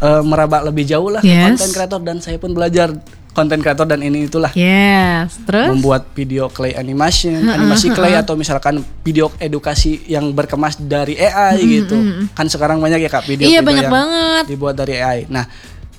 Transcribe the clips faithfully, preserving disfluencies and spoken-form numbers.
uh, meraba lebih jauh lah yes. konten kreator, dan saya pun belajar konten kreator dan ini itulah. Yes, terus membuat video clay animation, animasi clay atau misalkan video edukasi yang berkemas dari A I mm-hmm. gitu. Kan sekarang banyak ya Kak video-video iya, banyak yang banget. dibuat dari A I. Nah,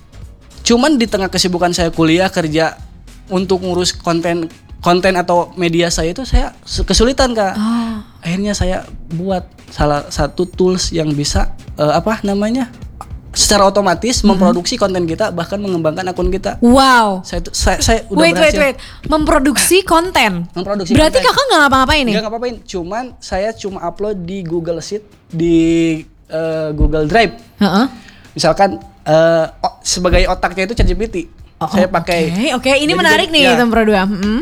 cuman di tengah kesibukan saya kuliah kerja untuk ngurus konten konten atau media saya itu saya kesulitan Kak. Oh. Akhirnya saya buat salah satu tools yang bisa uh, apa namanya? secara otomatis mm-hmm. memproduksi konten kita, bahkan mengembangkan akun kita. Wow. Saya saya, saya udah wait, berhasil. Wait, wait, memproduksi konten. Memproduksi Berarti konten. Kakak nggak ngapa-ngapain nih? Nggak ngapa-ngapain, cuman saya cuma upload di Google Sheet, di uh, Google Drive. Uh-uh. Misalkan uh, o- sebagai otaknya itu ChatGPT. Oh, saya pakai. Oke, okay, okay. Ini menarik nih, ya. Tempro dua. Mm-hmm.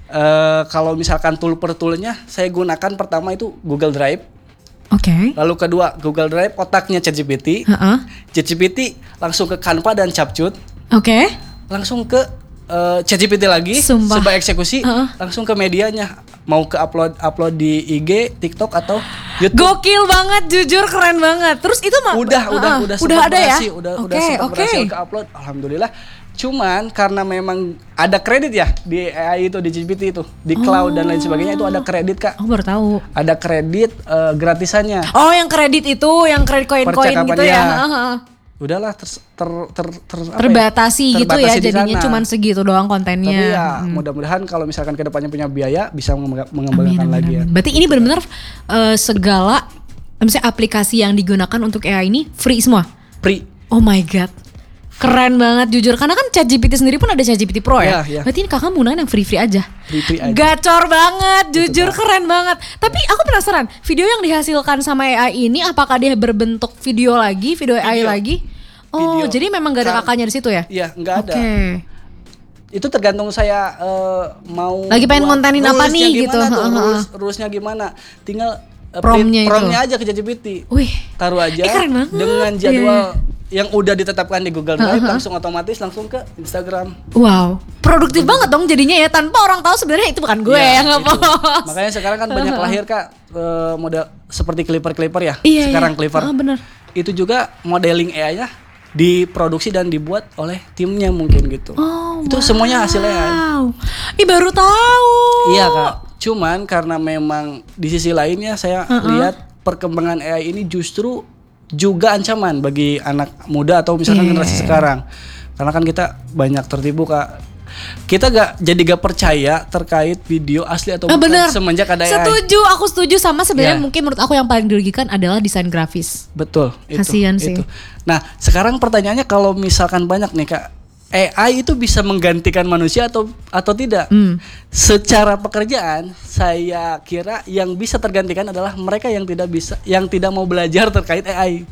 Uh, kalau misalkan tool per toolnya, saya gunakan pertama itu Google Drive. Oke. Okay. Lalu kedua Google Drive, otaknya ChatGPT. Uh-uh. ChatGPT langsung ke Canva dan Capcut. Oke. Okay. Langsung ke uh, ChatGPT lagi. Sumpah. Sebagai eksekusi, uh-uh. langsung ke medianya. Mau ke upload upload di I G, TikTok atau YouTube. Gokil banget, jujur keren banget. Terus itu mah udah uh-uh. udah udah udah ada berhasil, ya? udah okay, udah sempat okay. berhasil ke upload. Alhamdulillah. Cuman karena memang ada kredit ya di A I itu, di G P T itu, di cloud oh. dan lain sebagainya itu ada kredit Kak. Oh baru tahu. Ada kredit uh, gratisannya. Oh yang kredit itu, yang kredit koin-koin gitu ya. Uh-huh. Udahlah ter, ter, ter, ter, terbatasi ya? gitu terbatasi ya, jadinya cuman segitu doang kontennya. Tapi ya hmm. mudah-mudahan kalau misalkan kedepannya punya biaya bisa mengembangkan lagi ya. Berarti ini benar-benar uh, segala, misalnya aplikasi yang digunakan untuk A I ini free semua? Free. Oh my god. Keren banget jujur, karena kan ChatGPT sendiri pun ada ChatGPT Pro ya. ya, ya. Berarti ini kakak menggunakan yang free-free aja. Free-free aja. Gacor banget, jujur Betul, keren banget. Tapi aku penasaran, video yang dihasilkan sama A I ini apakah dia berbentuk video lagi, video, video. A I lagi? Oh, video. Jadi memang gak ada kakaknya di situ ya? Iya, nggak ada. Oke. Okay. Itu tergantung saya uh, mau. Lagi pengen kontenin apa nih gitu. Tuh, rules, rulesnya gimana? Tinggal uh, promnya, promnya aja ke ChatGPT. Wih, taruh aja. Eh, keren banget. Dengan jadwal. Yeah. Yang udah ditetapkan di Google Drive uh-huh. langsung otomatis langsung ke Instagram. Wow, produktif banget dong jadinya ya, tanpa orang tahu sebenarnya itu bukan gue ya, yang nge-post. Makanya sekarang kan banyak uh-huh. lahir Kak uh, model seperti Clipper-Clipper ya. Iya, sekarang iya. Clipper. Oh, bener. Itu juga modeling A I-nya diproduksi dan dibuat oleh timnya mungkin gitu. Oh, itu wow. semuanya hasil A I. Ih baru tahu. Iya Kak. Cuman karena memang di sisi lainnya saya uh-uh. lihat perkembangan A I ini justru juga ancaman bagi anak muda atau misalkan yeah. generasi sekarang, karena kan kita banyak tertipu Kak. Kita gak jadi gak percaya terkait video asli atau ah, bukan bener. semenjak ada A I. Setuju, aku setuju sama sebenarnya. Yeah. Mungkin menurut aku yang paling dirugikan adalah desain grafis. Betul. Kasian itu, sih. Itu. Nah sekarang pertanyaannya, kalau misalkan banyak nih Kak, A I itu bisa menggantikan manusia atau atau tidak? Hmm. Secara pekerjaan, saya kira yang bisa tergantikan adalah mereka yang tidak bisa, yang tidak mau belajar terkait A I.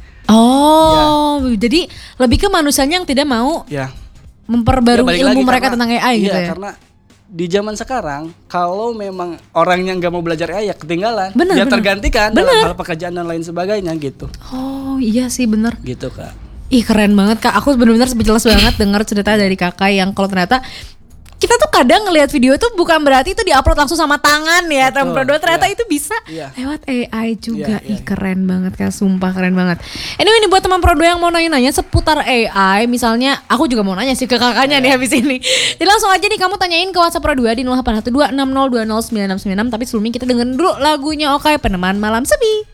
Oh, ya. Jadi lebih ke manusianya yang tidak mau ya. memperbarui ya, ilmu mereka karena, tentang A I gitu ya? Ya, karena di zaman sekarang kalau memang orangnya nggak mau belajar A I ya ketinggalan, bener, dia bener. tergantikan bener. dalam hal pekerjaan dan lain sebagainya gitu. Oh iya sih benar. Gitu Kak. Ih keren banget Kak, aku benar-benar speechless banget dengar cerita dari kakak yang kalau ternyata kita tuh kadang ngelihat video tuh bukan berarti itu diupload langsung sama tangan ya, Tempro dua ternyata yeah. itu bisa yeah. lewat A I juga. Yeah, yeah, Ih keren yeah. banget Kak, sumpah keren banget. Anyway ini buat teman Pro dua yang mau nanya-nanya seputar A I, misalnya aku juga mau nanya sih ke kakaknya yeah. nih habis ini. Jadi langsung aja nih kamu tanyain ke WhatsApp Pro dua di nol delapan satu dua enam nol dua nol sembilan enam sembilan enam. Tapi sebelumnya kita dengerin dulu lagunya Okai, Peneman Malam Sepi.